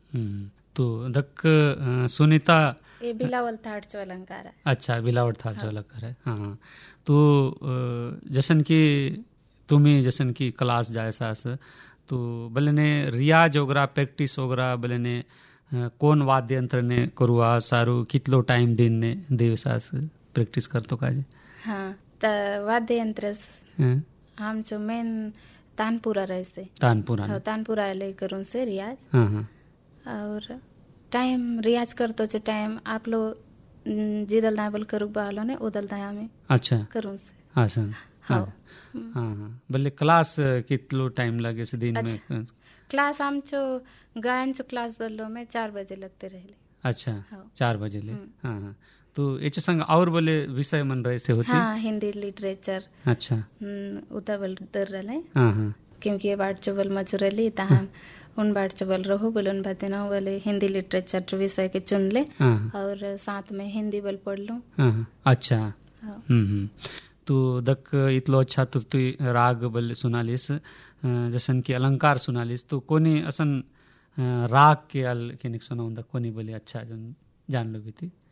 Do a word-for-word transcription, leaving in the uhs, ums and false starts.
हम्म, तो दक्क अ, सुनीता ये बिलावल थाटचो अलंकार है. अच्छा बिलावट था जो अलंकार है. हाँ हाँ. तो अ, जसन की तुम्ही जसन की क्लास जायसा असं तो भलेने रियाज वगैरह प्रॅक्टिस वगैरह भलेने अ, कोण वाद्ययंत्रने करूआ सारू कितलो टाइम देने देवसा असं प्रॅक्टिस करतो काजे. हां तर वाद्ययंत्र हं, आमचो मेन तानपुरा रहसे. तानपुरा हो तानपुरा ले करून से रियाज. हाँ हाँ और टाइम रियाज करतो चे टाइम आपलो न, जिदल दाबल करू बालो ने उदल दाया में अच्छा करून से. असं हो. हाँ हाँ भले क्लास कितलो टाइम लागे से दिन में. क्लास आमचो गायनचो क्लास बदलो में चार बजे लगते रहले. अच्छा हो. चार बजे ले. हाँ हाँ तो याच्या संग और बोले विषय मन रहे से होते. हाँ हिंदी लिटरेचर अच्छा उतावल दर रहे. हाँ हाँ क्योंकि ये बात चवल मजुरली तहाँ उन बात चवल रहो बोलन बातें ना बोले हिंदी लिटरेचर जो विषय के चुन ले और साथ में हिंदी बल पढ़ लूं. हाँ हाँ अच्छा. हम्म हम्म तो दक इतलो अच्छा तो तू राग बल सुनालीस जसन की अलंकार सुनालीस तो कोणी असन राग के अल केनिक सुनाऊन दा कोणी बोले अच्छा जन जान लो भी थी.